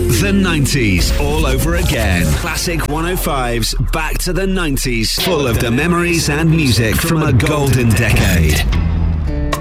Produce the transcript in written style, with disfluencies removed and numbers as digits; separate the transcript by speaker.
Speaker 1: The 90s all over again. Classic 105's Back to the 90s, full of the memories and music from a golden decade.